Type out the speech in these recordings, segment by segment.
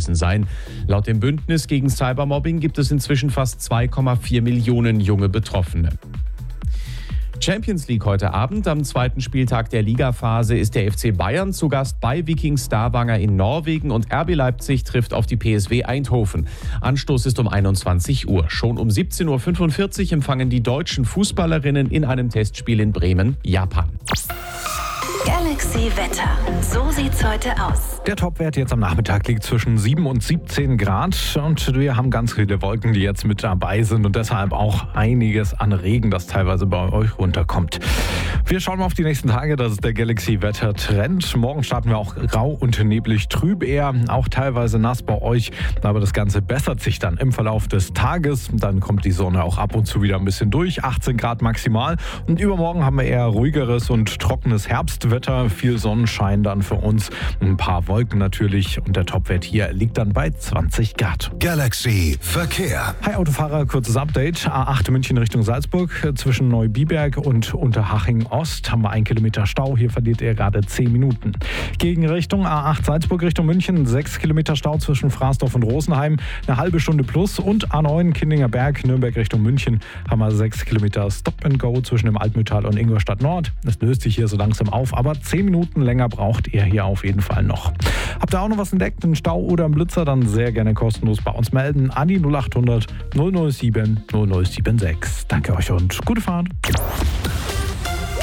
gewesen sein. Laut dem Bündnis gegen Cybermobbing gibt es inzwischen fast 2,4 Millionen junge Betroffene. Champions League heute Abend. Am zweiten Spieltag der Ligaphase ist der FC Bayern zu Gast bei Viking Stavanger in Norwegen und RB Leipzig trifft auf die PSV Eindhoven. Anstoß ist um 21 Uhr. Schon um 17.45 Uhr empfangen die deutschen Fußballerinnen in einem Testspiel in Bremen Japan. Galaxy Wetter. So sieht's heute aus. Der Topwert jetzt am Nachmittag liegt zwischen 7 und 17 Grad und wir haben ganz viele Wolken, die jetzt mit dabei sind und deshalb auch einiges an Regen, das teilweise bei euch runterkommt. Wir schauen mal auf die nächsten Tage, das ist der Galaxy Wetter Trend. Morgen starten wir auch grau und neblig trüb eher, auch teilweise nass bei euch, aber das Ganze bessert sich dann im Verlauf des Tages. Dann kommt die Sonne auch ab und zu wieder ein bisschen durch, 18 Grad maximal und übermorgen haben wir eher ruhigeres und trockenes Herbstwetter. Viel Sonnenschein dann für uns, ein paar Wolken natürlich und der Topwert hier liegt dann bei 20 Grad. Galaxy Verkehr. Hi Autofahrer, kurzes Update. A8 München Richtung Salzburg zwischen Neubiberg und Unterhaching Ost haben wir 1 Kilometer Stau. Hier verliert ihr gerade 10 Minuten. Gegenrichtung A8 Salzburg Richtung München 6 Kilometer Stau zwischen Fraßdorf und Rosenheim, eine halbe Stunde plus und A9 Kindinger Berg Nürnberg Richtung München haben wir 6 Kilometer Stop and Go zwischen dem Altmühltal und Ingolstadt Nord. Das löst sich hier so langsam auf, aber 10 Minuten länger braucht ihr hier auf jeden Fall noch. Habt ihr auch noch was entdeckt, einen Stau oder einen Blitzer, dann sehr gerne kostenlos bei uns melden. An die 0800 007 0076. Danke euch und gute Fahrt.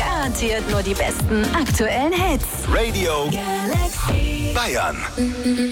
Garantiert nur die besten aktuellen Hits. Radio Galaxy Bayern.